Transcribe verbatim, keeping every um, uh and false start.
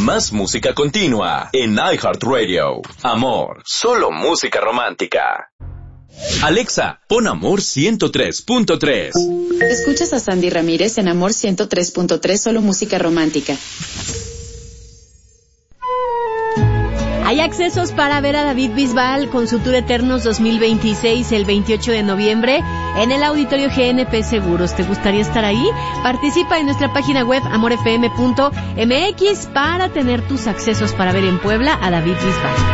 Más música continua en iHeartRadio. Amor, solo música romántica. Alexa, pon Amor ciento tres punto tres. Escuchas a Sandy Ramírez en Amor ciento tres punto tres, solo música romántica. Hay accesos para ver a David Bisbal con su Tour Eternos dos mil veintiséis el veintiocho de noviembre en el Auditorio G N P Seguros. ¿Te gustaría estar ahí? Participa en nuestra página web amor f m punto m x para tener tus accesos para ver en Puebla a David Bisbal.